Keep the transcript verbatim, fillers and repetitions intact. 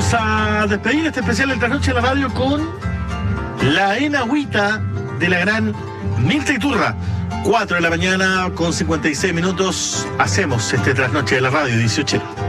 Vamos a despedir este especial del Trasnoche de la Radio con la enagüita de la gran Mirta Iturra. cuatro de la mañana con cincuenta y seis minutos. Hacemos este Trasnoche de la Radio dieciocho.